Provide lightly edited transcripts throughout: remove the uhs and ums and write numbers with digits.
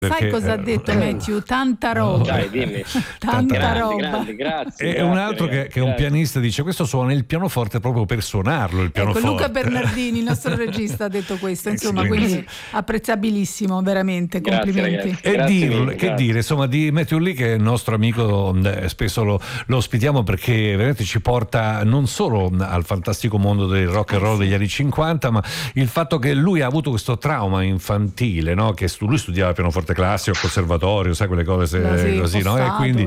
Sai cosa ha detto Matthew? Tanta roba. Dai, dimmi. Tanta roba. Grandi, grazie. E un altro che è un pianista dice: questo suona il pianoforte proprio per suonarlo, il pianoforte. Luca Bernardini, il nostro regista, ha detto questo, insomma, quindi apprezzabilissimo, veramente, complimenti. Grazie, Che dire, insomma, di Matthew Lee, che è il nostro amico, spesso lo ospitiamo perché veramente ci porta non solo al fantastico mondo del rock and roll degli anni 50, ma il fatto che lui ha avuto questo trauma infantile, no? Che lui studiava pianoforte classico al conservatorio, sai, quelle cose così, no? E quindi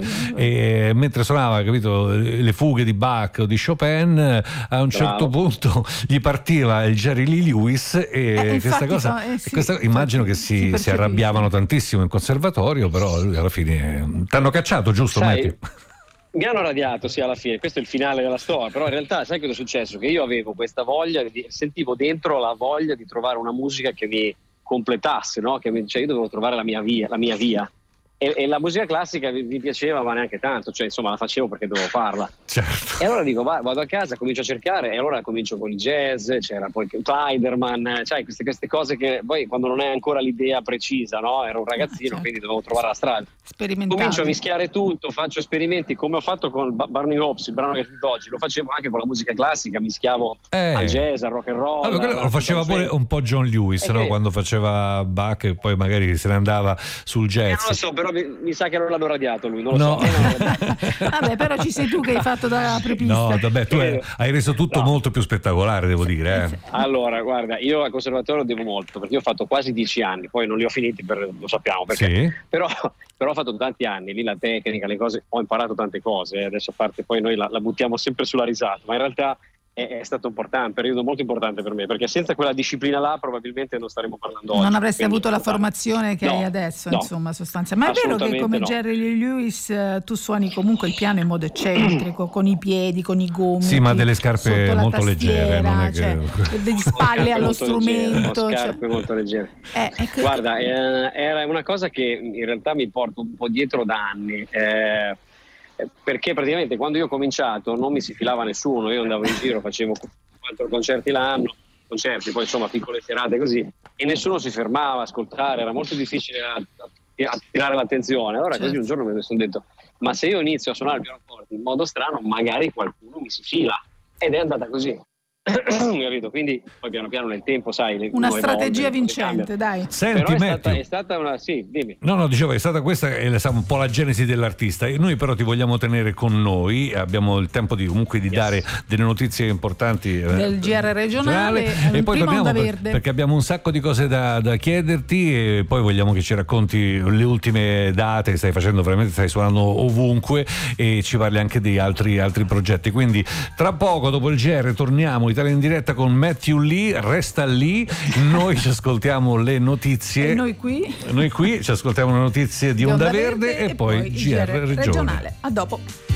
mentre suonava, capito, le fughe di Bach o di Chopin, a un certo punto gli partiva il Jerry Lee Lewis e questa cosa immagino che si arrabbiavano tantissimo in conservatorio, però lui alla fine t'hanno cacciato, giusto? Sai, mi hanno radiato, sì, alla fine, questo è il finale della storia, però in realtà sai cosa è successo? Che io avevo questa voglia, sentivo dentro la voglia di trovare una musica che mi completasse, no? Cioè io dovevo trovare la mia via. E la musica classica mi piaceva, ma neanche tanto, cioè insomma la facevo perché dovevo farla. Certo. E allora dico, vado a casa, comincio a cercare, e allora comincio con il jazz, c'era poi Clyderman, cioè queste cose che poi quando non hai ancora l'idea precisa, no? Ero un ragazzino, quindi dovevo trovare la strada. Comincio a mischiare tutto, faccio esperimenti come ho fatto con Barney Hobbs, il brano che ho oggi, lo facevo anche con la musica classica, mischiavo al jazz, al rock and roll. Allora, lo faceva pure un po' John Lewis, no? Quando faceva Bach e poi magari se ne andava sul jazz. Non lo so, però mi sa che non l'hanno radiato lui, non lo so. Vabbè, però ci sei tu che hai fatto da apripista. No, vabbè, tu hai reso tutto molto più spettacolare, devo dire. Allora, guarda, io al conservatorio devo molto, perché io ho fatto quasi 10 anni, poi non li ho finiti, lo sappiamo, perché, sì. però ho fatto tanti anni, lì la tecnica, le cose, ho imparato tante cose, adesso a parte poi noi la buttiamo sempre sulla risata, ma in realtà è stato un periodo molto importante per me, perché senza quella disciplina là probabilmente non staremmo parlando oggi. Non avresti avuto la formazione che hai adesso, insomma, sostanzialmente. Ma è vero che come Jerry Lee Lewis tu suoni comunque il piano in modo eccentrico, con i piedi, con i gomiti. Sì, ma delle scarpe molto leggere, non è cioè, degli spalle allo strumento. Scarpe molto leggere. Guarda, era una cosa che in realtà mi porto un po' dietro da anni. Perché praticamente quando io ho cominciato non mi si filava nessuno, io andavo in giro, facevo 4 concerti l'anno, poi insomma piccole serate così, e nessuno si fermava a ascoltare, era molto difficile attirare l'attenzione. Allora così un giorno mi sono detto, ma se io inizio a suonare il pianoforte in modo strano magari qualcuno mi si fila, ed è andata così. Capito? Quindi poi piano piano nel tempo, sai, una strategia vincente, dai. Senti, è stata una, sì, dimmi. No, dicevo, è stata questa un po' la genesi dell'artista, e noi però ti vogliamo tenere con noi, abbiamo il tempo di dare delle notizie importanti del GR regionale e poi torniamo perché abbiamo un sacco di cose da chiederti, e poi vogliamo che ci racconti le ultime date, stai suonando ovunque, e ci parli anche di altri progetti. Quindi tra poco, dopo il GR, torniamo Italia in diretta con Matthew Lee. Resta lì, noi ci ascoltiamo le notizie. E noi qui ci ascoltiamo le notizie di Onda Verde e poi GR regionale. A dopo.